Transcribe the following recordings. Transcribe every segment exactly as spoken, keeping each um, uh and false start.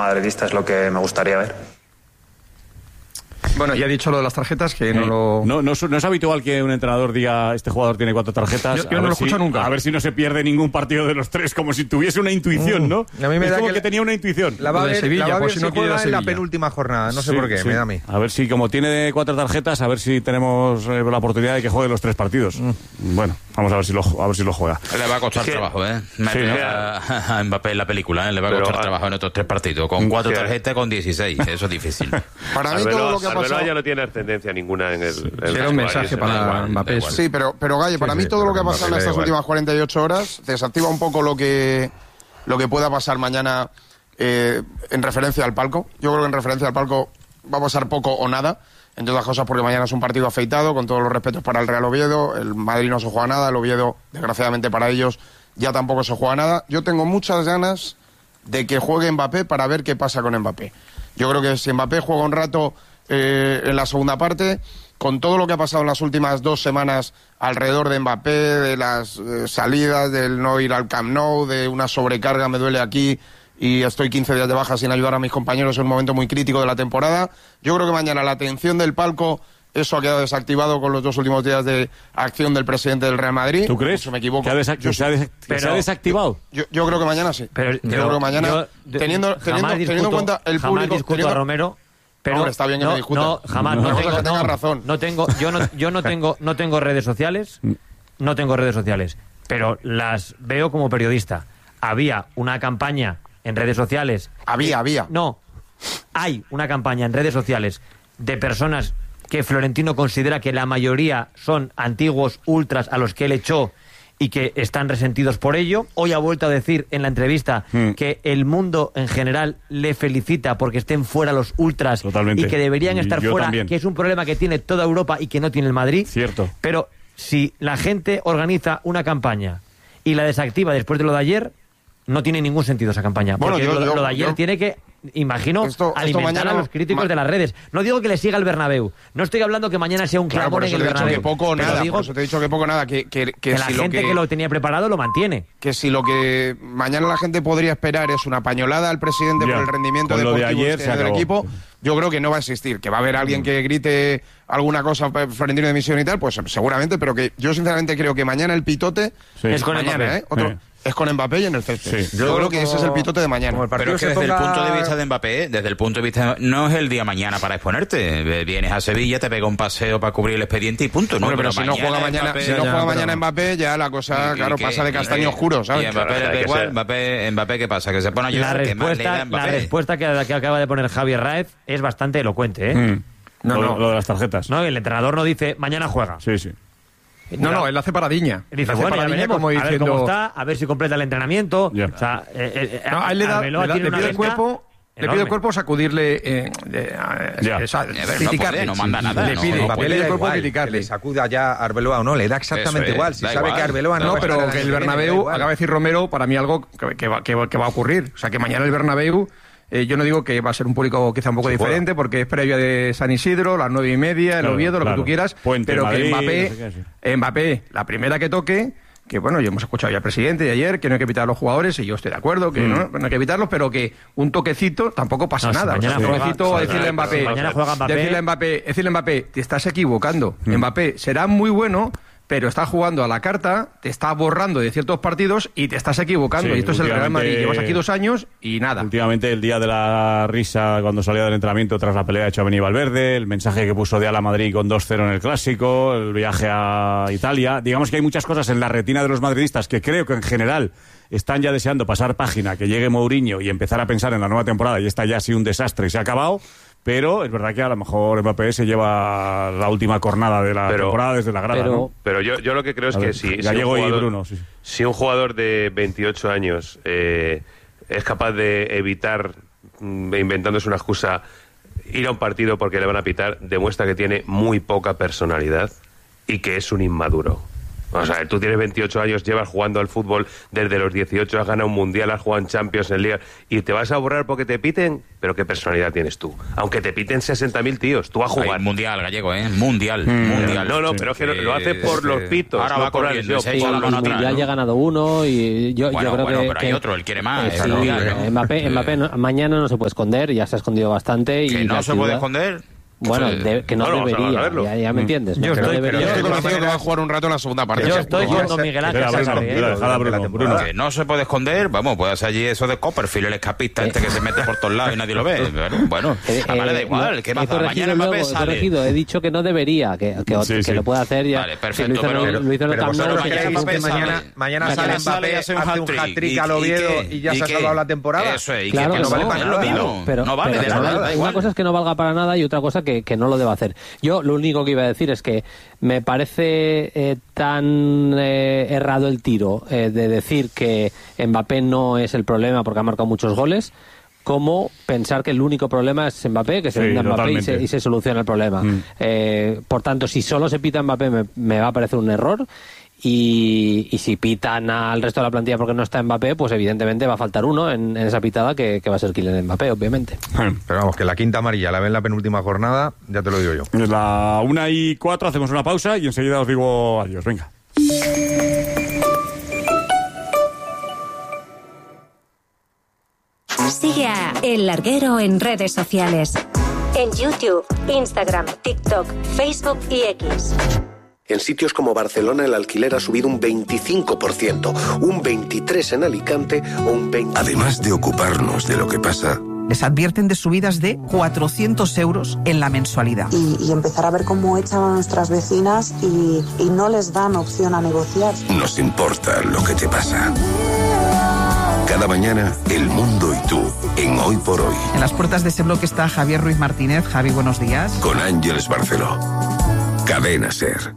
madridista es lo que me gustaría ver. Bueno, ya he dicho lo de las tarjetas, que no lo... No, no, no es habitual que un entrenador diga este jugador tiene cuatro tarjetas. Yo, yo no lo escucho si, nunca. A ver si no se pierde ningún partido de los tres, como si tuviese una intuición, mm. ¿no? A mí me es da como que, que tenía una intuición. La va a ver, Sevilla, la va a ver por si si no quiere juega ir a en la Sevilla. penúltima jornada, no sé Sí, por qué, sí. me da a mí. A ver si, como tiene cuatro tarjetas, a ver si tenemos eh, la oportunidad de que juegue los tres partidos. Mm. Bueno, vamos a ver si lo, a ver si lo juega. Le va a costar sí. trabajo, ¿eh? Sí, Meter ¿no? a, a Mbappé en la película, ¿eh? Le va a Pero, costar a... trabajo en estos tres partidos. Con cuatro sí. tarjetas, con dieciséis. Eso es difícil. Para mí Arbeloa, todo lo que ha Arbeloa pasado... ya no tiene ascendencia ninguna en el... Sí, el era un mensaje para igual, Mbappé. igual. Sí, pero, pero Galle, para Sí, mí sí, todo pero lo que ha Mbappé pasado en le da estas igual. últimas cuarenta y ocho horas desactiva un poco lo que, lo que pueda pasar mañana eh, en referencia al palco. Yo creo que en referencia al palco va a pasar poco o nada, entre otras cosas porque mañana es un partido afeitado, con todos los respetos para el Real Oviedo. El Madrid no se juega nada, el Oviedo, desgraciadamente para ellos, ya tampoco se juega nada. Yo tengo muchas ganas de que juegue Mbappé para ver qué pasa con Mbappé. Yo creo que si Mbappé juega un rato eh, en la segunda parte, con todo lo que ha pasado en las últimas dos semanas alrededor de Mbappé, de las eh, salidas, del no ir al Camp Nou, de una sobrecarga, me duele aquí y estoy quince días de baja sin ayudar a mis compañeros en un momento muy crítico de la temporada. Yo creo que mañana la atención del palco, eso ha quedado desactivado con los dos últimos días de acción del presidente del Real Madrid. ¿Tú crees? Si me equivoco. ¿Que, ha desact- Yo que se, ha des- que pero, se ha desactivado? Yo, yo creo que mañana sí. Pero, yo pero creo que mañana, yo, teniendo, teniendo, discuto, teniendo en cuenta el jamás público... discuto teniendo, a Romero, pero Hombre, está bien que no, me discutas. no, jamás, No, no, no, tengo, que tengas no, razón. no tengo, yo no, yo no tengo, no tengo redes sociales, no tengo redes sociales, pero las veo como periodista. Había una campaña en redes sociales. Había, había. No, hay una campaña en redes sociales de personas que Florentino considera que la mayoría son antiguos ultras a los que él echó y que están resentidos por ello. Hoy ha vuelto a decir en la entrevista mm. que el mundo en general le felicita porque estén fuera los ultras. Totalmente. Y que deberían estar Yo fuera, también. que es un problema que tiene toda Europa y que no tiene el Madrid. Cierto. Pero si la gente organiza una campaña y la desactiva después de lo de ayer, no tiene ningún sentido esa campaña. Bueno, porque yo- lo, yo- lo de ayer yo- tiene que, imagino, Esto- esto alimentar mañana- a los críticos ma- de las redes. No digo que le siga el Bernabéu. No estoy hablando que mañana sea un Claro, clamor por eso en el te he dicho Bernabéu. que poco o Pero nada, digo por eso te he dicho que poco o nada, que, que, que que la si lo gente que... que, lo tenía preparado lo mantiene. que si lo que mañana la gente podría esperar es una pañolada al presidente Ya, por el rendimiento con lo de deportivo ayer este se año del acabó. equipo, yo creo que no va a existir. Que va a haber alguien que grite alguna cosa para Florentino de misión y tal, pues seguramente, pero que yo sinceramente creo que mañana el pitote Sí. Es con mañana, Mbappé. ¿eh? Otro, Sí. es con Mbappé y en el césped. Sí. Yo, creo que ese es el pitote de mañana. Como el partido Pero es que se desde el ponga- punto de vista de Mbappé, desde el punto de vista... No es el día mañana para exponerte. Vienes a Sevilla, te pega un paseo para cubrir el expediente y punto. ¿no? Hombre, pero, si no juega mañana, Mbappé- si no ya, juega pero- mañana Mbappé, ya la cosa, ¿Y claro, qué? pasa de ¿Y castaño qué? oscuro, ¿sabes? Y a Mbappé le Hay da que igual. ser. Mbappé, Mbappé, ¿qué pasa? Que se pone a La llorar, que más le da respuesta, a Mbappé. la respuesta que, que acaba de poner Javier Raez es bastante elocuente, ¿eh? Mm. No, lo, no. lo de las tarjetas. No, el entrenador no dice mañana juega. Sí, sí. No, no, él hace paradiña. Dice, hace bueno, ya paradiña veremos, como a ver diciendo... cómo está, a ver si completa el entrenamiento. Ya. O sea, eh, eh, No, a él le, da, Arbeloa le, da- tiene le una pide el agenda cuerpo... Le pide enorme. el cuerpo sacudirle, eh, de- a- Ya. o sea, A ver, no criticarle. puede, no manda nada, Le no, pide, no le puede. pide el le da cuerpo igual, que criticarle. le sacuda ya a Arbeloa o no, le da exactamente Eso es, igual. Si da sabe igual. que Arbeloa no, No, va a pero estar que el año viene, le da Bernabéu, igual. acaba de decir Romero, para mí algo que, que va, que va- que va a ocurrir. O sea, que mañana el Bernabéu, eh, yo no digo que va a ser un público quizá un poco diferente, porque es previa de San Isidro, las nueve y media, el Claro, Oviedo, lo claro. que tú quieras, Puente, pero Madrid, que Mbappé, no sé qué, sí. Mbappé, la primera que toque, que bueno, ya hemos escuchado ya al presidente de ayer, que no hay que pitar a los jugadores, y yo estoy de acuerdo, que Mm. no, no hay que pitarlos, pero que un toquecito tampoco pasa No, si nada. O sea, mañana un juega- toquecito a sí, decirle a sí, Mbappé, mañana juega Mbappé. decirle a Mbappé, decirle a Mbappé, te estás equivocando. Mm. Mbappé será muy bueno, pero está jugando a la carta, te está borrando de ciertos partidos y te estás equivocando. Sí, y esto es el Real Madrid. últimamente- Llevas aquí dos años y nada. Últimamente el día de la risa cuando salía del entrenamiento tras la pelea de Tchouaméni y Valverde, el mensaje que puso de Ala Madrid con dos cero en el Clásico, el viaje a Italia. Digamos que hay muchas cosas en la retina de los madridistas que creo que en general están ya deseando pasar página, que llegue Mourinho y empezar a pensar en la nueva temporada, y esta ya ha sido un desastre y se ha acabado. Pero es verdad que a lo mejor Mbappé se lleva la última cornada de la Pero- temporada desde la grada, pero- ¿no? Pero yo, yo lo que creo es A que ver, si, si, un Gallego y jugador, Bruno, sí. si un jugador de veintiocho años eh, es capaz de evitar, mm, inventándose una excusa, ir a un partido porque le van a pitar, demuestra que tiene muy poca personalidad y que es un inmaduro. Vamos a ver, tú tienes veintiocho años, llevas jugando al fútbol desde los dieciocho, has ganado un mundial, has jugado en Champions, en Liga, y te vas a borrar porque te piten, pero qué personalidad tienes tú. Aunque te piten sesenta mil tíos, tú vas a jugar. Ay, mundial, Gallego, ¿eh? Mundial, Mm. mundial. No, no, pero es que lo, lo hace por Sí. los pitos. Ahora no va por la corriendo, lesión. se echa la mano atrás, Ya ¿no? ha ganado uno y yo, Bueno, yo creo bueno, que... pero que- hay otro, él quiere más. Eh, es sí, mundial, ¿no? Mbappé, Mbappé no- mañana no se puede esconder, ya se ha escondido bastante. Y Que no la se puede ciudad- esconder. Bueno, Pues, de- que no bueno, vamos a debería, verlo. ya, ya me entiendes. Yo ¿no? Que no estoy- debería. Yo Pero- estoy convencido que va a jugar un rato en la segunda parte. Yo estoy con don Miguel Ángel Espera, Bruno, Sánchez, ¿eh? espera, déjala a Bruno, Bruno. Que no se puede esconder, vamos, puede ser allí eso de Copperfield, el escapista este que se mete por todos lados y nadie lo ve. Bueno, bueno Eh, a Male da eh, igual, no, ¿qué he pasa? corregido Mañana Mbappé luego, he sale. corregido, he dicho que no debería, que, que, Sí, que sí. lo puede hacer ya. Vale, que perfecto, lo hizo, en- pero- lo hizo en el Pero Camp Nou, vosotros que- mañana creéis que Mbappé mañana, sale. mañana Mañana sale sale y Mbappé, hace un hace un hat-trick. hat-trick ¿Y- al y Oviedo qué? y ya ¿Y se ha qué? salvado la temporada? Eso es, y Claro, que, que no no, vale para pero- lo mismo. Pero, no vale, pero de no nada, vale- da una igual. cosa es que no valga para nada y otra cosa que, que no lo deba hacer. Yo lo único que iba a decir es que me parece eh, tan eh, errado el tiro eh, de decir que Mbappé no es el problema porque ha marcado muchos goles, como pensar que el único problema es Mbappé, que se Sí, venda Mbappé y se, totalmente. y se soluciona el problema. Mm. Eh, por tanto, si solo se pita Mbappé me, me va a parecer un error. Y, y si pitan al resto de la plantilla porque no está Mbappé, pues evidentemente va a faltar uno en, en esa pitada que, que va a ser Kylian Mbappé, obviamente. Pero vamos, que la quinta amarilla la ve en la penúltima jornada, ya te lo digo yo. Es la una y cuatro, hacemos una pausa y enseguida os digo adiós. Venga. Sigue a El Larguero en redes sociales. En YouTube, Instagram, TikTok, Facebook y X. En sitios como Barcelona el alquiler ha subido un veinticinco por ciento, un veintitrés por ciento en Alicante o un veinte por ciento. Además de ocuparnos de lo que pasa, Les advierten de subidas de cuatrocientos euros en la mensualidad. Y, y empezar a ver cómo echan a nuestras vecinas y, y no les dan opción a negociar. nos importa lo que te pasa. Cada mañana, el mundo y tú, en Hoy por Hoy, En las puertas de ese bloque está Javier Ruiz Martínez. Javi, buenos días. con Ángeles Barceló. Cadena SER.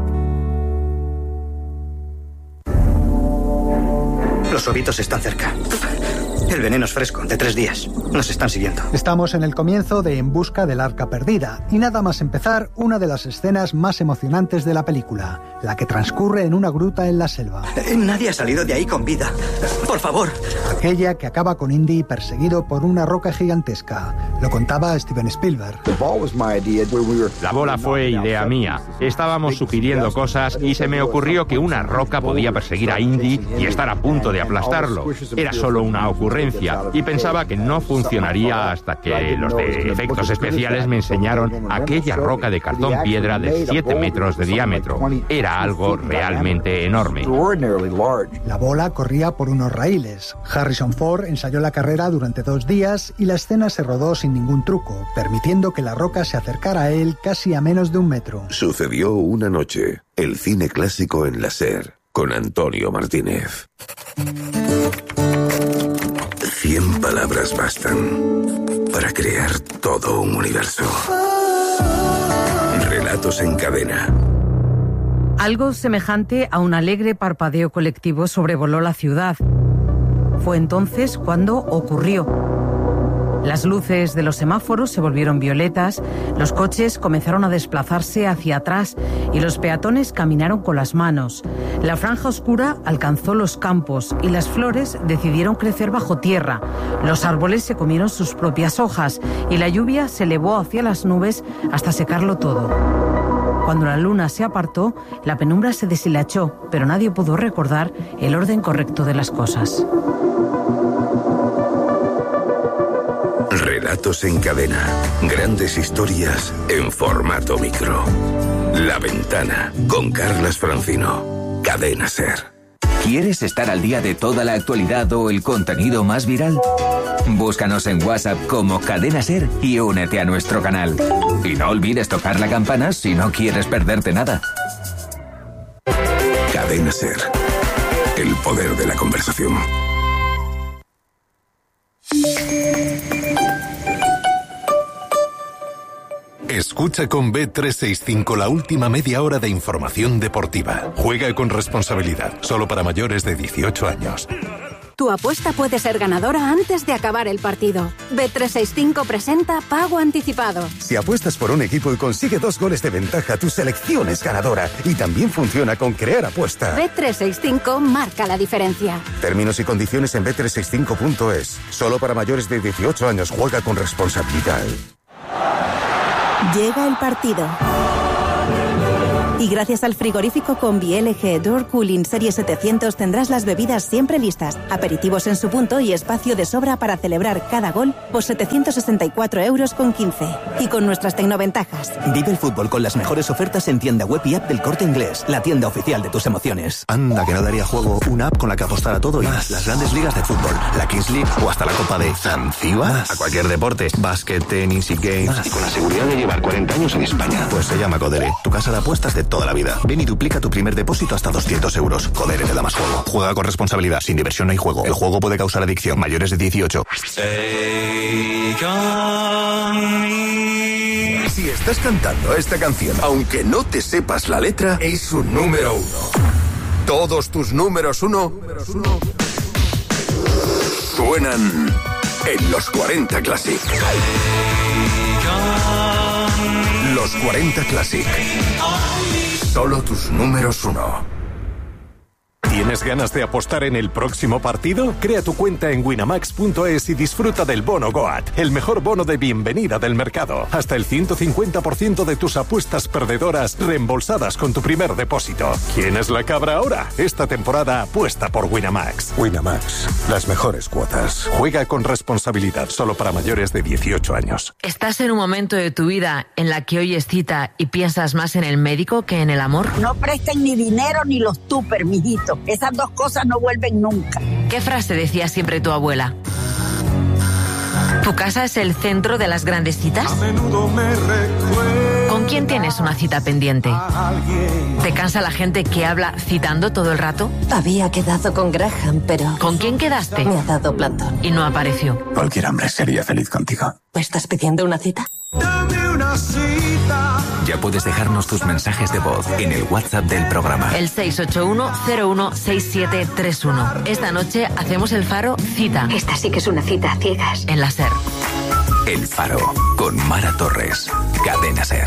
Los ovitos están cerca. El veneno es fresco, de tres días. Nos están siguiendo. Estamos en el comienzo de En busca del arca perdida y nada más empezar una de las escenas más emocionantes de la película, la que transcurre en una gruta en la selva. Nadie ha salido de ahí con vida. Por favor. Aquella que acaba con Indy perseguido por una roca gigantesca. Lo contaba Steven Spielberg. La bola fue idea mía. Estábamos sugiriendo cosas y se me ocurrió que una roca podía perseguir a Indy y estar a punto de aplastarlo. Era solo una ocurrencia y pensaba que no funcionaría hasta que los de efectos especiales me enseñaron aquella roca de cartón piedra de siete metros de diámetro. Era algo realmente enorme. La bola corría por unos raíles. Harrison Ford ensayó la carrera durante dos días y la escena se rodó sin ningún truco, permitiendo que la roca se acercara a él casi a menos de un metro. Sucedió una noche. El cine clásico en la SER, con Antonio Martínez. Cien palabras bastan para crear todo un universo. Relatos en cadena. Algo semejante a un alegre parpadeo colectivo sobrevoló la ciudad. Fue entonces cuando ocurrió. Las luces de los semáforos se volvieron violetas, los coches comenzaron a desplazarse hacia atrás y los peatones caminaron con las manos. La franja oscura alcanzó los campos y las flores decidieron crecer bajo tierra. Los árboles se comieron sus propias hojas y la lluvia se elevó hacia las nubes hasta secarlo todo. Cuando la luna se apartó, la penumbra se deshilachó, pero nadie pudo recordar el orden correcto de las cosas. Relatos en cadena. Grandes historias en formato micro. La Ventana, con Carlas Francino. Cadena SER. ¿Quieres estar al día de toda la actualidad o el contenido más viral? Búscanos en WhatsApp como Cadena SER y únete a nuestro canal. Y no olvides tocar la campana si no quieres perderte nada. Cadena SER. El poder de la conversación. Escucha con B trescientos sesenta y cinco la última media hora de información deportiva. Juega con responsabilidad, solo para mayores de dieciocho años. Tu apuesta puede ser ganadora antes de acabar el partido. Bet trescientos sesenta y cinco presenta Pago Anticipado. Si apuestas por un equipo y consigue dos goles de ventaja, tu selección es ganadora. Y también funciona con Crear Apuesta. Bet trescientos sesenta y cinco marca la diferencia. Términos y condiciones en bet trescientos sesenta y cinco punto es. Solo para mayores de dieciocho años. Juega con responsabilidad. Llega el partido. Y gracias al frigorífico Combi L G Door Cooling Serie setecientos tendrás las bebidas siempre listas, aperitivos en su punto y espacio de sobra para celebrar cada gol por setecientos sesenta y cuatro euros con quince. Y con nuestras tecnoventajas. Vive el fútbol con las mejores ofertas en tienda web y app del Corte Inglés, la tienda oficial de tus emociones. Anda, que no daría juego una app con la que apostar a todo y más. Las grandes ligas de fútbol, la Kings League o hasta la Copa de Zanzíbar. A cualquier deporte, básquet, tenis y games. Más. Y con la seguridad de llevar cuarenta años en España. Pues se llama Codere, tu casa de apuestas de toda la vida. Ven y duplica tu primer depósito hasta doscientos euros. Codere te da más juego. Juega con responsabilidad. Sin diversión no hay juego. El juego puede causar adicción. Mayores de dieciocho. Si estás cantando esta canción, aunque no te sepas la letra, es un número uno. Todos tus números uno suenan en los cuarenta Classic. Los cuarenta Classic. Solo tus números uno. ¿Tienes ganas de apostar en el próximo partido? Crea tu cuenta en winamax punto es y disfruta del bono Goat, el mejor bono de bienvenida del mercado. Hasta el ciento cincuenta por ciento de tus apuestas perdedoras reembolsadas con tu primer depósito. ¿Quién es la cabra ahora? Esta temporada apuesta por Winamax. Winamax, las mejores cuotas. Juega con responsabilidad, solo para mayores de dieciocho años. ¿Estás en un momento de tu vida en la que oyes cita y piensas más en el médico que en el amor? No presten ni dinero ni los tupper, mijito. Esas dos cosas no vuelven nunca. ¿Qué frase decía siempre tu abuela? ¿Tu casa es el centro de las grandes citas? A menudo me recuerda. ¿Con quién tienes una cita pendiente? ¿Te cansa la gente que habla citando todo el rato? Había quedado con Graham, pero... ¿Con quién quedaste? Me ha dado plantón. Y no apareció. Cualquier hombre sería feliz contigo. ¿Me estás pidiendo una cita? Dame una cita. Ya puedes dejarnos tus mensajes de voz en el WhatsApp del programa. El seis ocho uno cero uno seis siete tres uno. Esta noche hacemos el Faro Cita. Esta sí que es una cita a ciegas. En la SER. El Faro, con Mara Torres. Cadena SER.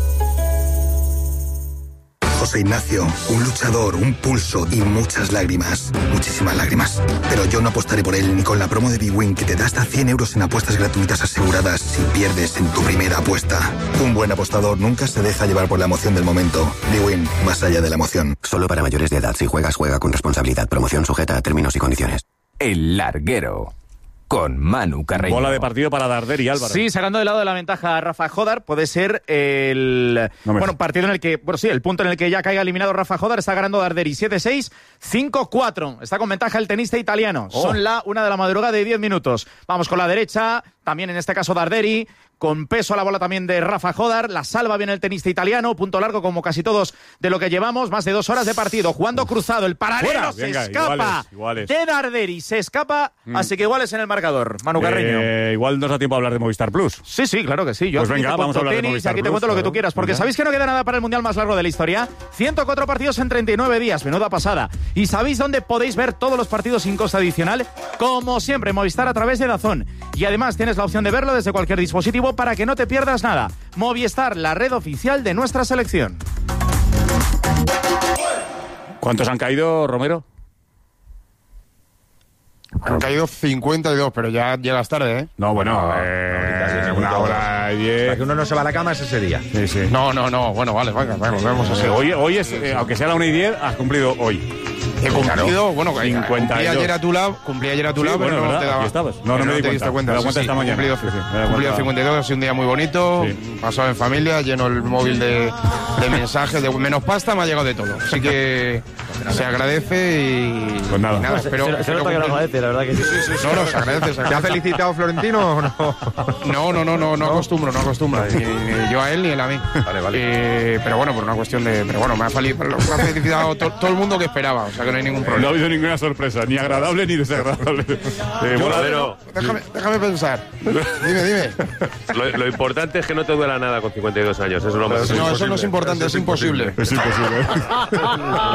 José Ignacio, un luchador, un pulso y muchas lágrimas. Muchísimas lágrimas. Pero yo no apostaré por él ni con la promo de B-Win que te da hasta cien euros en apuestas gratuitas aseguradas si pierdes en tu primera apuesta. Un buen apostador nunca se deja llevar por la emoción del momento. B-Win, más allá de la emoción. Solo para mayores de edad. Si juegas, juega con responsabilidad. Promoción sujeta a términos y condiciones. El Larguero. Con Manu Carreño. Bola de partido para Darder y Álvaro. Sí, sacando de lado de la ventaja a Rafa Jodar, puede ser el no bueno sé. partido en el que, bueno sí, el punto en el que ya caiga eliminado Rafa Jodar. Está ganando Darderi siete seis, cinco cuatro. Está con ventaja el tenista italiano. Oh. Son la una de la madrugada de diez minutos. Vamos con la derecha, también en este caso Darderi. Con peso a la bola también de Rafa Jodar. La salva bien el tenista italiano. Punto largo como casi todos de lo que llevamos. Más de dos horas de partido. Jugando cruzado. El paralelo Fuera. se Venga, escapa iguales, iguales. de Darderi. Se escapa. Mm. Así que iguales en el marcador. Manu Carreño. Eh, igual nos da tiempo a hablar de Movistar Plus. Sí, sí, claro que sí. Yo Pues aquí venga, te vamos cuento a hablar de tenis, Movistar aquí te Plus, cuento lo que claro. tú quieras, porque Venga. sabéis que no queda nada para el Mundial más largo de la historia. ciento cuatro partidos en treinta y nueve días, menuda pasada. ¿Y sabéis dónde podéis ver todos los partidos sin coste adicional? Como siempre, Movistar a través de DAZN. Y además tienes la opción de verlo desde cualquier dispositivo para que no te pierdas nada. Movistar, la red oficial de nuestra selección. ¿Cuántos han caído, Romero? Han caído cincuenta y dos, pero ya llegas tarde, ¿eh? No, bueno, eh, una hora y diez. Para que uno no se va a la cama ese sería. Sí, sí. No, no, no. Bueno, vale, venga, venga, vamos a Sí, ser. hoy, hoy es, eh, aunque sea la una y diez, has cumplido hoy. He cumplido, Claro. bueno, cincuenta y cumplí dos. ayer a tu lado, cumplí ayer a tu Sí, lado, bueno, pero no ¿verdad? te daba. Aquí estabas. No, no pero me di te diste cuenta. Me he dado Sí, cuenta sí, esta mañana. Cumplido, Sí, sí, me he dado cumplido cuenta. cincuenta y dos, ha sido un día muy bonito, Sí. pasado en familia, lleno el móvil de, de mensajes, de menos pasta, me ha llegado de todo. Así que se agradece y, Pues nada. y nada, Se- espero, se- se espero nota que lo cumplir. agradece, la verdad que sí. No, no, se agradece. Se ¿Te ha agradece. felicitado Florentino o no? No, no, no, no, no acostumbro, no acostumbro. Ni, ni yo a él ni él a mí. Vale, vale. Eh, pero bueno, por una cuestión de. Pero bueno, me ha, fali- me ha felicitado to- todo el mundo que esperaba, o sea que no hay ningún No ha problema. habido ninguna sorpresa, ni agradable ni desagradable. Eh, Yo- Voladero. déjame, déjame pensar. Dime, dime. Lo, lo importante es que no te duela nada con cincuenta y dos años. Eso es lo más No, eso no es importante, es imposible. Es imposible.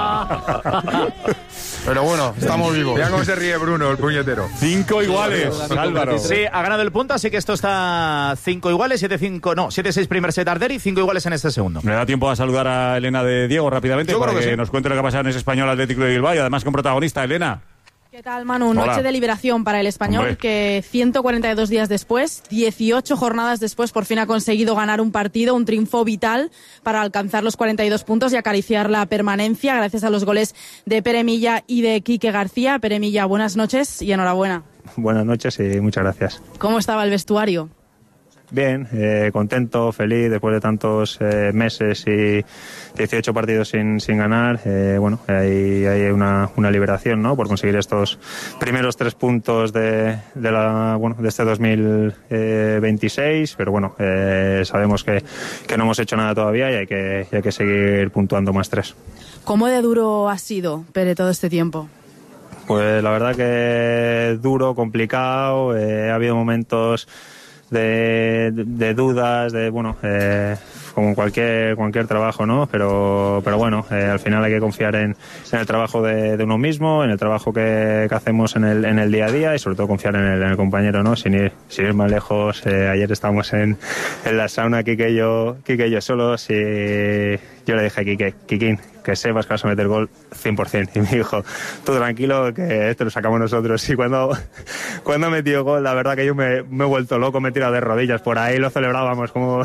Pero bueno, estamos vivos. Mira cómo se ríe Bruno, el puñetero. Cinco iguales, Álvaro. Sí, ha ganado el punto, así que esto está cinco iguales, siete cinco, no, siete seis primer set Arderi, cinco iguales en este segundo. Me da tiempo a saludar a Elena de Diego rápidamente Yo para creo que, que sí. nos cuente lo que ha pasado en ese Español Atlético de Bilbao y además con protagonista, Elena. ¿Qué tal, Manu? Noche Hola. de liberación para el Español, Hombre. que ciento cuarenta y dos días después, dieciocho jornadas después, por fin ha conseguido ganar un partido, un triunfo vital para alcanzar los cuarenta y dos puntos y acariciar la permanencia gracias a los goles de Pere Milla y de Quique García. Pere Milla, buenas noches y enhorabuena. Buenas noches y muchas gracias. ¿Cómo estaba el vestuario? Bien, eh, contento, feliz después de tantos eh, meses y dieciocho partidos sin, sin ganar. Eh, bueno, hay, hay una, una liberación, ¿no? Por conseguir estos primeros tres puntos de, de, la, bueno, de este dos mil veintiséis, pero bueno, eh, sabemos que, que no hemos hecho nada todavía y hay que, y hay que seguir puntuando más tres. ¿Cómo de duro ha sido, Pere, todo este tiempo? Pues la verdad que duro, complicado, eh, ha habido momentos de, de, de dudas, de bueno, eh, como cualquier cualquier trabajo, ¿no? Pero pero bueno, eh, al final hay que confiar en, en el trabajo de, de uno mismo, en el trabajo que, que hacemos en el en el día a día y sobre todo confiar en el, en el compañero, ¿no? Sin ir sin ir más lejos. Eh, ayer estábamos en, en la sauna, Quique y yo, Quique y yo solos, y yo le dije a Quique, Quiquín, que sepas que vas a meter gol cien por ciento. Y me dijo, tú tranquilo, que esto lo sacamos nosotros. Y cuando, cuando metió gol, la verdad que yo me, me he vuelto loco, me he tirado de rodillas. Por ahí lo celebrábamos como...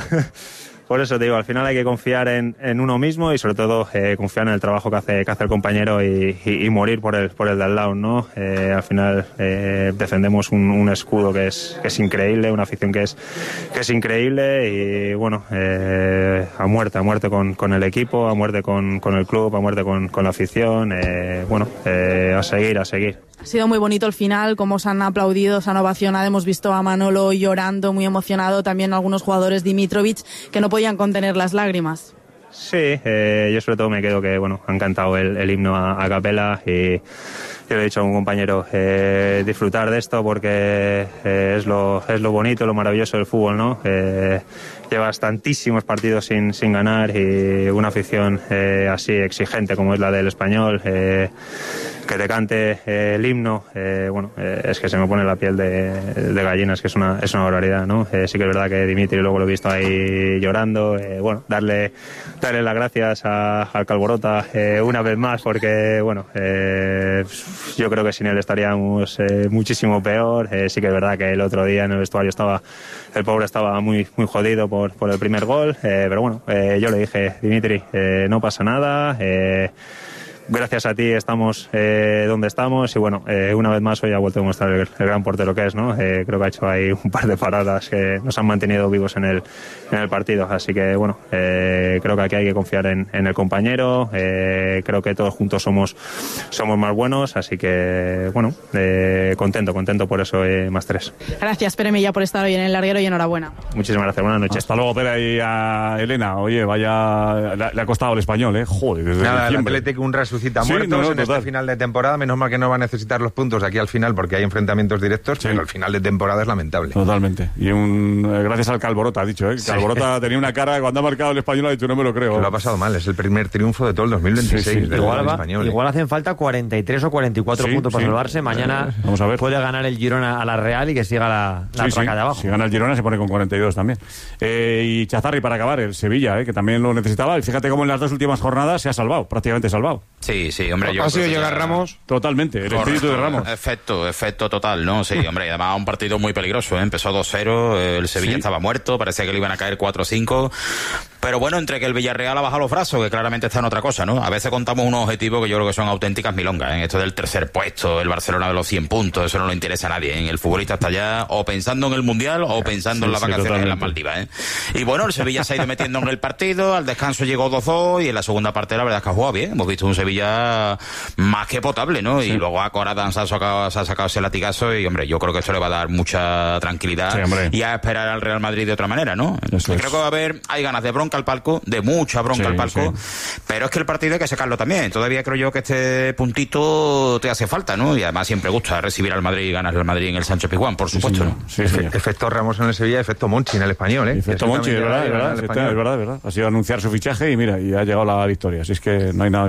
Por eso te digo, al final hay que confiar en, en uno mismo y sobre todo eh, confiar en el trabajo que hace, que hace el compañero y, y, y morir por el, por el de al lado, ¿no? Eh, al final eh, defendemos un, un escudo que es, que es increíble, una afición que es, que es increíble y bueno, eh, a muerte, a muerte con, con el equipo, a muerte con, con el club, a muerte con, con la afición, eh, bueno, eh, a seguir, a seguir. Ha sido muy bonito el final, cómo se han aplaudido, se han ovacionado. Hemos visto a Manolo llorando, muy emocionado. También algunos jugadores, Dimitrovic, que no podían contener las lágrimas. Sí, eh, yo sobre todo me quedo que, bueno, han cantado el, el himno a, a capela y yo le he dicho a un compañero eh, disfrutar de esto porque eh, es, lo, es lo bonito, lo maravilloso del fútbol, ¿no? Eh, llevas tantísimos partidos sin, sin ganar y una afición eh, así exigente como es la del Español, eh, que te cante eh, el himno, eh, bueno, eh, es que se me pone la piel de, de gallina, es que es una, es una barbaridad, ¿no? Eh, sí que es verdad que Dimitri luego lo he visto ahí llorando, eh, bueno, darle, darle las gracias a, al Calborota eh, una vez más porque, bueno, eh, yo creo que sin él estaríamos eh, muchísimo peor, eh, sí que es verdad que el otro día en el vestuario estaba, el pobre estaba muy, muy jodido por, por el primer gol, eh, pero bueno, eh, yo le dije, Dimitri, eh, no pasa nada, eh, gracias a ti estamos eh, donde estamos y bueno, eh, una vez más hoy ha vuelto a mostrar el, el gran portero que es, ¿no? Eh, creo que ha hecho ahí un par de paradas que nos han mantenido vivos en el, en el partido, así que bueno, eh, creo que aquí hay que confiar en, en el compañero, eh, creo que todos juntos somos, somos más buenos, así que bueno, eh, contento, contento por eso, eh, más tres. Gracias, Pere Milla, por estar hoy en el larguero y enhorabuena. Muchísimas gracias, buenas noches. Hasta luego, Pere, y a Elena. Oye, vaya, le, le ha costado el Español, ¿eh? Joder, desde Nada, el diciembre. Atlético un resucita Sí, muertos no, no, en total. este final de temporada. Menos mal que no va a necesitar los puntos aquí al final porque hay enfrentamientos directos, sí. Pero el final de temporada es lamentable. Totalmente. Y un eh, gracias al Calborota, ha dicho, ¿eh? Sí. Calborota tenía una cara cuando ha marcado el Español, ha dicho, no me lo creo. Lo ha pasado mal, es el primer triunfo de todo el dos mil veintiséis. Sí, sí, del Igual, va- Español, igual ¿eh? hacen falta cuarenta y tres o cuarenta y cuatro Sí, puntos para sí. salvarse. Mañana Vamos a ver. puede ganar el Girona a la Real y que siga la, la Sí, sí. traca de abajo. Si gana el Girona se pone con cuarenta y dos también. Eh, y Chazarri, para acabar, el Sevilla, eh, que también lo necesitaba. Y fíjate cómo en las dos últimas jornadas se ha salvado, prácticamente salvado. Sí, sí, hombre. Yo Ha sido creo que llegar ya- Ramos. Totalmente, el Correcto. espíritu de Ramos. Efecto, efecto total, ¿no? Sí, hombre, y además un partido muy peligroso, ¿eh? Empezó dos cero, eh, el Sevilla Sí. estaba muerto, parecía que le iban a caer cuatro cinco, pero bueno, entre que el Villarreal ha bajado los brazos, que claramente está en otra cosa, ¿no? A veces contamos unos objetivos que yo creo que son auténticas milongas, ¿eh? Esto del tercer puesto, el Barcelona de los cien puntos, eso no le interesa a nadie, ¿eh? El futbolista está ya o pensando en el Mundial o pensando Sí, en las sí, vacaciones en las totalmente. Maldivas, ¿eh? Y bueno, el Sevilla se ha ido metiendo en el partido, al descanso llegó dos dos y en la segunda parte la verdad es que ha jugado bien, hemos visto un Sevilla más que potable, ¿no? Y luego a Coratan se ha sacado, se ha sacado ese latigazo y, hombre, yo creo que esto le va a dar mucha tranquilidad Sí, hombre. y a esperar al Real Madrid de otra manera, ¿no? Eso Yo es. creo que va a haber, hay ganas de bronca al palco, de mucha bronca Sí, al palco, pero es que el partido hay que sacarlo también. Todavía creo yo que este puntito te hace falta, ¿no? Y además siempre gusta recibir al Madrid y ganar al Madrid en el Sánchez Pizjuán, por supuesto, ¿no? Sí, Efe- señor. efecto Ramos en el Sevilla, efecto Monchi en el Español, ¿eh? Efecto Eso Monchi, es también verdad, lleva es a verdad, al es Español. verdad, es verdad. Ha sido anunciar su fichaje y mira, y ha llegado la victoria. Así es que no hay nada como fichar a gente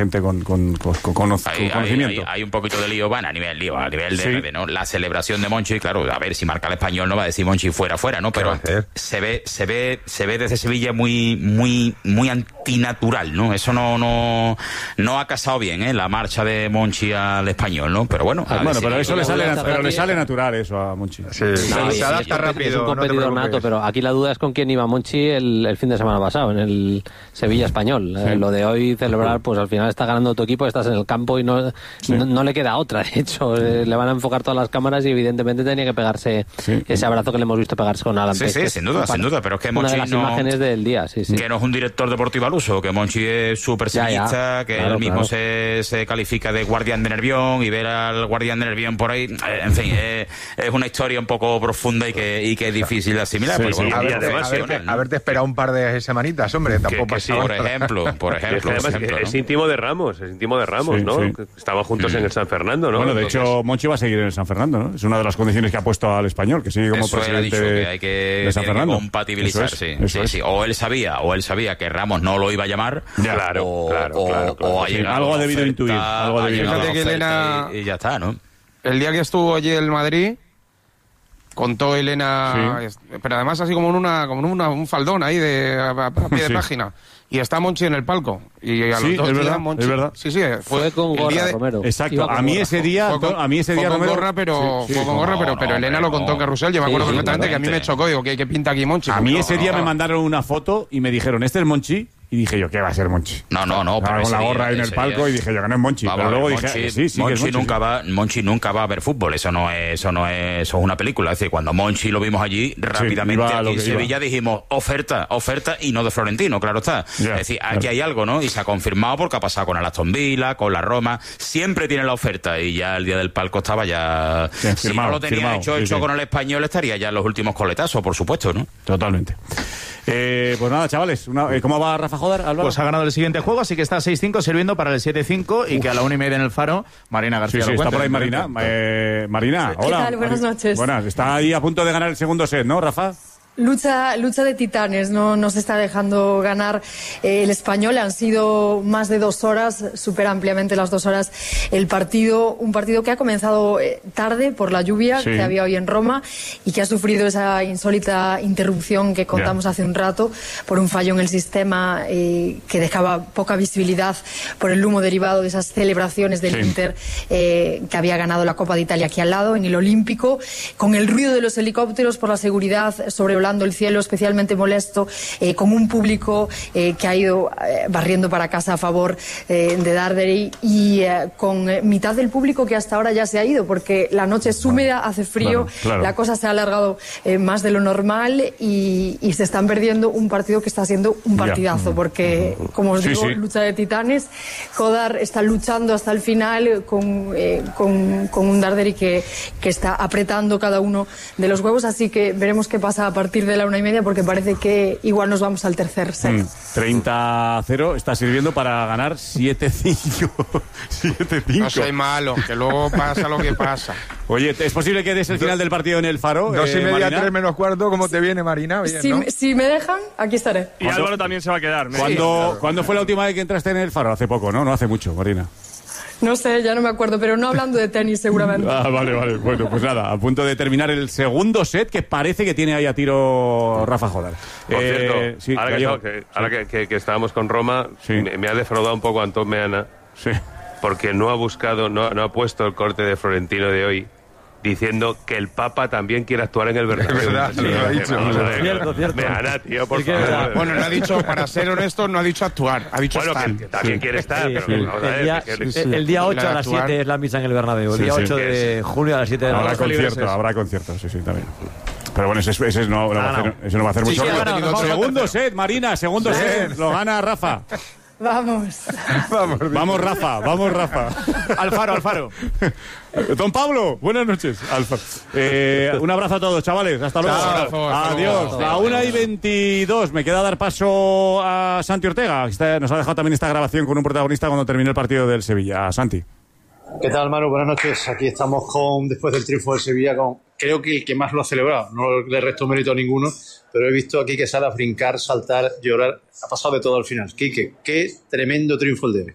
gente con, con, con, con, con hay, conocimiento. Hay, hay, hay un poquito de lío, van a nivel lío, a nivel de sí. redes, ¿no? La celebración de Monchi, claro, a ver si marca el Español, no va a decir Monchi fuera, fuera, ¿no? Pero se ve, se ve, se ve desde Sevilla muy, muy, muy antinatural, ¿no? Eso no, no, no ha casado bien, ¿eh? La marcha de Monchi al Español, ¿no? Pero bueno, ah, bueno, pero eso le sale, pero le sale natural eso a Monchi. Sí, no, se adapta rápido. Es un competidor no nato, pero aquí la duda es con quién iba Monchi el, el fin de semana pasado, en el Sevilla Español. Sí. Eh, lo de hoy celebrar, pues al final está ganando tu equipo, estás en el campo y no, sí. no, no le queda otra. De hecho, eh, le van a enfocar todas las cámaras y evidentemente tenía que pegarse sí. ese abrazo que le hemos visto pegarse con Alan Sí, Pérez, sí, sin duda, sin duda, pero es que Monchi una de las no, imágenes del día, sí, sí. Que no es un director deportivo al uso, que Monchi es súper sevillista, que claro, él mismo claro. se, se califica de guardián de Nervión y ver al guardián de Nervión por ahí, en fin, es, es una historia un poco profunda y que, y que es difícil de asimilar. Sí, pero sí, bueno, haberte, además, haberte, ¿no? haberte esperado un par de semanitas, hombre, tampoco que, que sí, por ejemplo, por ejemplo. Es, que además, por ejemplo, es ¿no? íntimo de Ramos, es íntimo de Ramos, sí, ¿no? Sí. Estaban juntos mm. en el San Fernando, ¿no? Bueno, de Entonces... hecho, Monchi va a seguir en el San Fernando, ¿no? Es una de las condiciones que ha puesto al Español, que sigue como eso presidente dicho, que hay que, de San Fernando. Que compatibilizar, eso es, sí, eso sí, es. sí. O él sabía, o él sabía que Ramos no lo iba a llamar, ya, claro, o, claro, o, claro, claro, o ha sí. llegado algo ha debido oferta, intuir, algo ha debido Fíjate que Elena, y, y ya está, ¿no? El día que estuvo allí en Madrid, contó Elena, sí. pero además así como en una, como en una, un faldón ahí de a, a pie de sí. página. Y está Monchi en el palco. Y a sí, los dos es días verdad, Monchi. es verdad. Sí, sí, fue, fue con gorra, de... Romero. Exacto, a mí gorra. ese día, fue con, a mí ese día fue con Romero, gorra, pero sí, sí, fue con gorra, no, pero, no, pero Elena no, lo contó en Carrusel. Yo me acuerdo sí, perfectamente que a mí me chocó, digo, ¿qué, qué pinta aquí Monchi? A mí no, ese no, día no, me no. mandaron una foto y me dijeron, ¿este es Monchi? Y dije yo, ¿qué va a ser Monchi? No, no, no. Pero con la gorra ahí en el palco día. Y dije yo, que no es Monchi. Vamos, pero luego Monchi, dije, sí, sí, Monchi, que es Monchi, nunca sí. va, Monchi nunca va a ver fútbol. Eso no es, eso no es, eso es una película. Es decir, cuando Monchi lo vimos allí, rápidamente iba aquí en Sevilla iba. dijimos, oferta, oferta y no de Florentino, claro está. Yeah, es decir, aquí claro. hay algo, ¿no? Y se ha confirmado porque ha pasado con el Aston Villa, con la Roma. Siempre tiene la oferta y ya el día del palco estaba ya... Sí, si firmado, no lo tenía firmado, hecho, sí, hecho sí. con el Español, estaría ya en los últimos coletazos, por supuesto, ¿no? Totalmente. Eh, pues nada, chavales, una, eh, ¿cómo va Rafa Jodar, Álvaro? Pues ha ganado el siguiente juego, así que está seis cinco sirviendo para el siete cinco y que a la una y media en el Faro, Marina García. Sí, sí, lo está cuenta. por ahí Marina. Eh, Marina, ¿Qué hola. tal? Buenas noches. Buenas, está ahí a punto de ganar el segundo set, ¿no, Rafa? Lucha, lucha de titanes, no nos está dejando ganar eh, el Español. Han sido más de dos horas, supera ampliamente las dos horas el partido. Un partido que ha comenzado eh, tarde por la lluvia sí. que había hoy en Roma y que ha sufrido esa insólita interrupción que contamos yeah. hace un rato por un fallo en el sistema eh, que dejaba poca visibilidad por el humo derivado de esas celebraciones del sí. Inter eh, que había ganado la Copa de Italia aquí al lado, en el Olímpico, con el ruido de los helicópteros por la seguridad sobrevolando el cielo, especialmente molesto, eh, con un público eh, que ha ido eh, barriendo para casa a favor eh, de Darderi y eh, con eh, mitad del público que hasta ahora ya se ha ido porque la noche es húmeda, hace frío, claro, claro. la cosa se ha alargado eh, más de lo normal y, y se están perdiendo un partido que está siendo un partidazo porque, como os digo, sí, sí. lucha de titanes. Kodar está luchando hasta el final con, eh, con, con un Darderi que, que está apretando cada uno de los huevos, así que veremos qué pasa a partir de la una y media porque parece que igual nos vamos al tercer set. Mm, treinta a cero está sirviendo para ganar siete cinco. siete cinco. No soy malo, que luego pasa lo que pasa. Oye, ¿es posible que des el final del partido en el Faro? Dos eh, y media, Marina? tres menos cuarto, ¿cómo te viene, Marina? Bien, si, ¿no? si me dejan, aquí estaré. Y Álvaro también se va a quedar. ¿no? ¿Cuándo, Sí, claro. ¿Cuándo fue la última vez que entraste en el Faro? Hace poco, ¿no? No hace mucho, Marina. No sé, ya no me acuerdo, pero no hablando de tenis seguramente. Ah, vale, vale. Bueno, pues nada, a punto de terminar el segundo set que parece que tiene ahí a tiro Rafa Jodar. Por eh, cierto, sí, ahora, que, yo, que, ahora que, que, que estábamos con Roma, sí. me, me ha defraudado un poco Antón Meana, sí. porque no ha buscado, no, no ha puesto el corte de Florentino de hoy, diciendo que el Papa también quiere actuar en el Bernabéu. Es verdad, sí, lo ha dicho. Cierto, cierto. Meana, tío, por favor. Bueno, no ha dicho, para ser honesto, no ha dicho actuar, ha dicho bueno, estar. Que, que también sí. quiere estar, sí, pero sí. vamos a ver, el, día, que, que, sí, sí. el día ocho a las siete es la misa en el Bernabéu. El sí, día sí, ocho de junio a las siete de la Habrá noche. concierto, habrá concierto, sí, sí, también. Pero bueno, ese, ese no, no, ah, va a hacer, no. Ese no va a hacer sí, mucho. Sí, ganado, segundo set, Marina, segundo sí. set. Lo gana Rafa. Vamos. Vamos, vamos, Rafa, vamos, Rafa. Alfaro, Alfaro. Don Pablo, buenas noches. Alfaro. Eh, un abrazo a todos, chavales. Hasta luego. Chao, favor, adiós. A la una y veintidós. Me queda dar paso a Santi Ortega. Está, nos ha dejado también esta grabación con un protagonista cuando terminó el partido del Sevilla. Santi. ¿Qué tal, Manu? Buenas noches. Aquí estamos con después del triunfo del Sevilla, con creo que el que más lo ha celebrado. No le resto mérito a ninguno, pero he visto aquí que sale a brincar, saltar, llorar. Ha pasado de todo al final. Quique, qué tremendo triunfo el de hoy.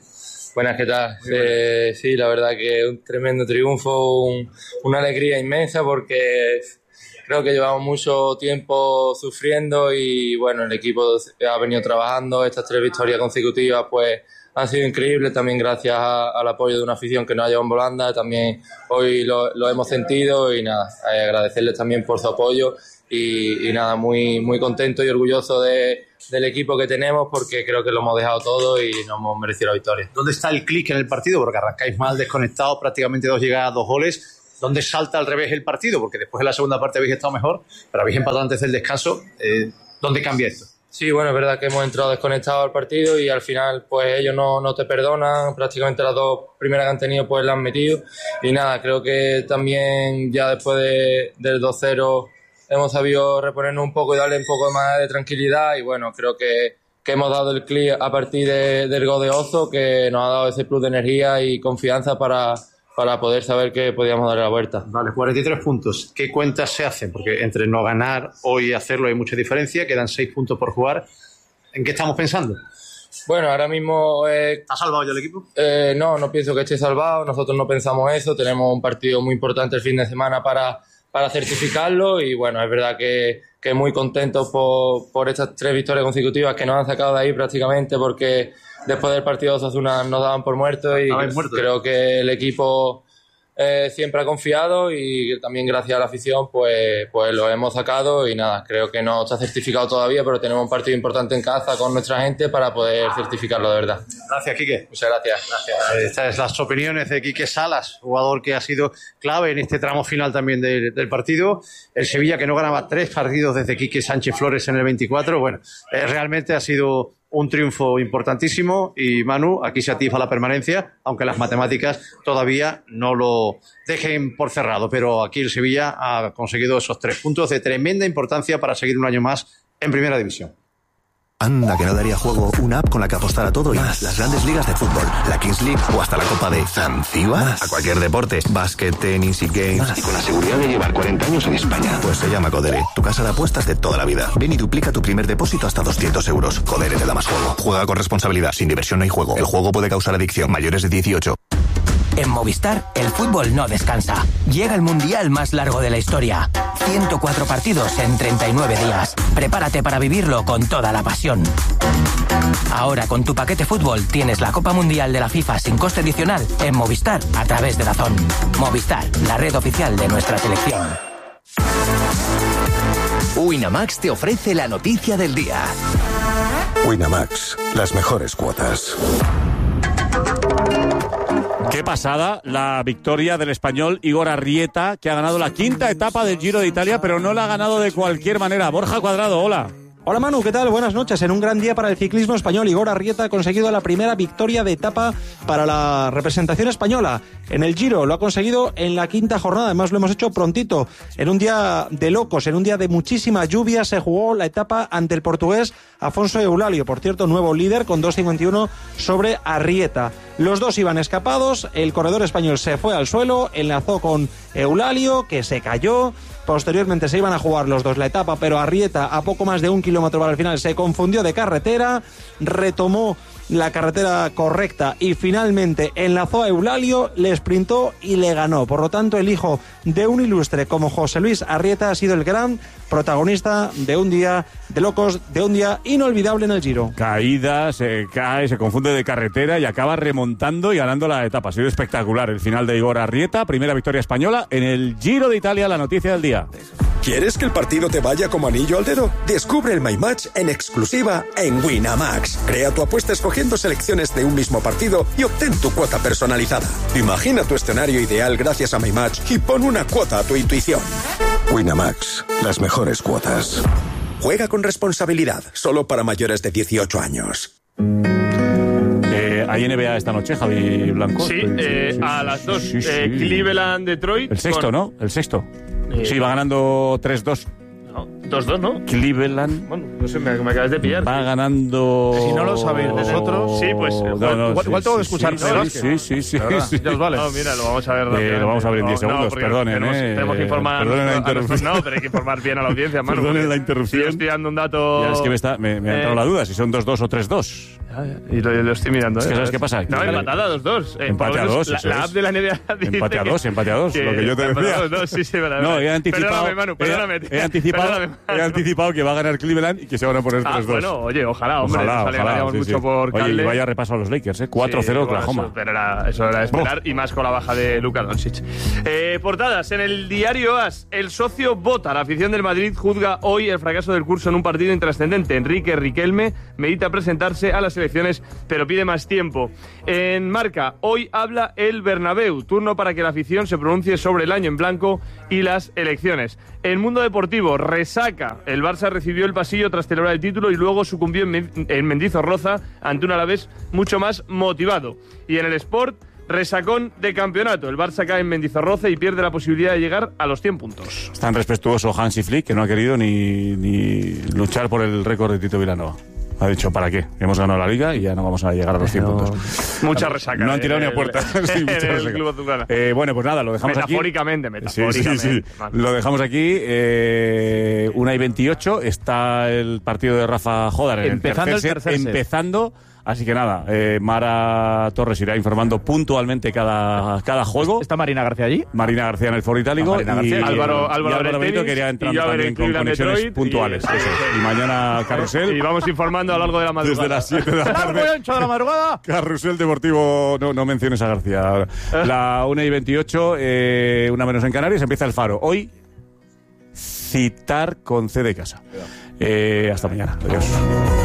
Buenas, ¿qué tal? Eh, sí, la verdad que un tremendo triunfo, un, una alegría inmensa porque creo que llevamos mucho tiempo sufriendo y bueno, el equipo ha venido trabajando, estas tres victorias consecutivas pues han sido increíbles, también gracias a, al apoyo de una afición que nos ha llevado en volanda, también hoy lo, lo hemos sentido y nada, eh, agradecerles también por su apoyo y, y nada, muy, muy contento y orgulloso de, del equipo que tenemos porque creo que lo hemos dejado todo y nos hemos merecido la victoria. ¿Dónde está el clic en el partido? Porque arrancáis mal, desconectados, prácticamente dos llegadas, dos goles. ¿Dónde salta al revés el partido? Porque después de la segunda parte habéis estado mejor, pero habéis empatado antes del descanso. Eh, ¿Dónde cambia esto? Sí, bueno, es verdad que hemos entrado desconectados al partido y al final pues ellos no, no te perdonan, prácticamente las dos primeras que han tenido pues las han metido y nada, creo que también ya después de, del dos cero hemos sabido reponernos un poco y darle un poco más de tranquilidad y bueno, creo que, que hemos dado el clic a partir de, del gol de Ozo que nos ha dado ese plus de energía y confianza para, para poder saber que podíamos darle la vuelta. Vale, cuarenta y tres puntos. ¿Qué cuentas se hacen? Porque entre no ganar hoy y hacerlo hay mucha diferencia, quedan seis puntos por jugar. ¿En qué estamos pensando? Bueno, ahora mismo... Eh, ¿Está salvado ya el equipo? Eh, no, no pienso que esté salvado, nosotros no pensamos eso, tenemos un partido muy importante el fin de semana para, para certificarlo y bueno, es verdad que, que muy contentos por, por estas tres victorias consecutivas que nos han sacado de ahí prácticamente porque después del partido de Osasuna nos daban por muertos y muerto, creo ¿eh? que el equipo eh, siempre ha confiado y también gracias a la afición pues, pues lo hemos sacado y nada, creo que no está certificado todavía pero tenemos un partido importante en casa con nuestra gente para poder certificarlo de verdad. Gracias, Quique. Muchas gracias. gracias. Estas son las opiniones de Quique Salas, jugador que ha sido clave en este tramo final también de, del partido. El Sevilla que no ganaba tres partidos desde Quique Sánchez Flores en el veinticuatro. Bueno, eh, realmente ha sido un triunfo importantísimo y Manu, aquí se atisba la permanencia, aunque las matemáticas todavía no lo dejen por cerrado, pero aquí el Sevilla ha conseguido esos tres puntos de tremenda importancia para seguir un año más en Primera División. Anda, que no daría juego una app con la que apostar a todo y más. Las grandes ligas de fútbol, la Kings League o hasta la Copa de Zanzibar. A cualquier deporte, básquet, tenis y games. Más. Y con la seguridad de llevar cuarenta años en España. Pues se llama Codere, tu casa de apuestas de toda la vida. Ven y duplica tu primer depósito hasta doscientos euros. Codere te da más juego. Juega con responsabilidad. Sin diversión no hay juego. El juego puede causar adicción. Mayores de dieciocho. En Movistar, el fútbol no descansa. Llega el mundial más largo de la historia. ciento cuatro partidos en treinta y nueve días. Prepárate para vivirlo con toda la pasión. Ahora, con tu paquete fútbol, tienes la Copa Mundial de la FIFA sin coste adicional en Movistar a través de DAZN. Movistar, la red oficial de nuestra selección. Winamax te ofrece la noticia del día. Winamax, las mejores cuotas. Qué pasada la victoria del español Igor Arrieta, que ha ganado la quinta etapa del Giro de Italia, pero no la ha ganado de cualquier manera. Borja Cuadrado, hola. Hola Manu, ¿qué tal? Buenas noches. En un gran día para el ciclismo español, Igor Arrieta ha conseguido la primera victoria de etapa para la representación española. En el Giro lo ha conseguido en la quinta jornada, además lo hemos hecho prontito. En un día de locos, en un día de muchísima lluvia, se jugó la etapa ante el portugués Afonso Eulalio, por cierto, nuevo líder con dos cincuenta y uno sobre Arrieta. Los dos iban escapados, el corredor español se fue al suelo, enlazó con Eulalio, que se cayó. Posteriormente se iban a jugar los dos la etapa, pero Arrieta, a poco más de un kilómetro para el final, se confundió de carretera, retomó la carretera correcta y finalmente enlazó a Eulalio, le sprintó y le ganó. Por lo tanto, el hijo de un ilustre como José Luis Arrieta ha sido el gran protagonista de un día de locos, de un día inolvidable en el Giro. Caída, se cae, se confunde de carretera y acaba remontando y ganando la etapa. Ha sido espectacular el final de Igor Arrieta, primera victoria española en el Giro de Italia, la noticia del día. ¿Quieres que el partido te vaya como anillo al dedo? Descubre el My Match en exclusiva en Winamax. Crea tu apuesta escogiendo selecciones de un mismo partido y obtén tu cuota personalizada. Imagina tu escenario ideal gracias a My Match y pon una cuota a tu intuición. Winamax, las mejores cuotas. Juega con responsabilidad, solo para mayores de dieciocho años. Eh, ¿Hay N B A esta noche, Javi Blanco? Sí, eh, sí, sí a las dos. Sí, sí. Eh, Cleveland, Detroit. El sexto, con... ¿no? El sexto. Eh, sí, va ganando tres dos. No, dos dos, ¿no? Cleveland. Bueno, no sé, me, me acabas de pillar. Va ganando. Si no lo sabéis vosotros. Sí, pues. No, igual, no, igual, sí, igual tengo que sí, escuchar. sí, ¿no? sí, sí, sí, sí. Ya os vale. No, mira, lo vamos a ver. Eh, lo vamos a ver en diez No, segundos, porque perdonen, tenemos, eh. tenemos que informar. Perdonen la a interrupción. nuestros- no, pero hay que informar bien a la audiencia, mano. Perdonen porque la interrupción. Si yo estoy dando un dato. Ya es que me, está, me, me ha entrado Eh, la duda si son dos dos o tres dos. Y lo, lo estoy mirando. Es que ¿eh? ¿sabes qué pasa? No, Que- empatada dos dos. Eh, Empate por lo a menos dos, eso La, la es. app de la N B A dice Empate a que- dos, empate a dos, lo que yo te empate a decía. dos, no, sí, sí, verdad, No, verdad. he anticipado, Perdóname, Manu, perdóname. he, he anticipado, Perdóname, Manu. he anticipado que va a ganar Cleveland y que se van a poner Ah, tres dos. bueno, oye, ojalá, hombre. Ojalá, nos ojalá, alegraríamos sí, mucho sí. por Oye, Calde. y vaya repaso a los Lakers, ¿eh? cuatro cero Sí, bueno, Oklahoma. eso, pero era, eso era de esperar, y más con la baja de Luka Doncic. Eh, portadas, en el diario AS, el socio vota. La afición del Madrid juzga hoy el fracaso del curso en un partido intrascendente. Enrique Riquelme medita presentarse a las elecciones, pero pide más tiempo. En Marca, hoy habla el Bernabéu. Turno para que la afición se pronuncie sobre el año en blanco y las elecciones. En Mundo Deportivo, resaca. El Barça recibió el pasillo tras celebrar el título y luego sucumbió en, Men- en Mendizorroza ante un Alavés mucho más motivado. Y en el Sport, resacón de campeonato. El Barça cae en Mendizorroza y pierde la posibilidad de llegar a los cien puntos. Es tan respetuoso Hansi Flick que no ha querido ni, ni luchar por el récord de Tito Vilanova. Ha dicho, ¿para qué? Hemos ganado la Liga y ya no vamos a llegar a los cien puntos. Mucha resaca. No han tirado en ni a el- puerta. Sí, en mucha el resaca. Club Azulgrana. Eh, bueno, pues nada, lo dejamos aquí. Metafóricamente, Sí, metafóricamente. sí, sí. man. Lo dejamos aquí. Eh, una y veintiocho. Está el partido de Rafa Jodar en Empezando el tercer, el tercer set, set. empezando. Así que nada, eh, Mara Torres irá informando puntualmente cada, cada juego. ¿Está Marina García allí? Marina García en el Foro Itálico. Marina García. Y Álvaro- y Álvaro Álvaro del Benito tenis, que irá y entrando yo a ver también el con Cleveland conexiones Detroit, puntuales. y- eso es. Y mañana Carrusel. Y vamos informando a lo largo de la madrugada. Desde las siete de la ¡Largo tarde. y ancho de la madrugada! Carrusel Deportivo, no, no menciones a García ahora. La una y veintiocho, eh, una menos en Canarias, empieza el Faro. Hoy, citar con C de casa. Eh, hasta mañana. Adiós.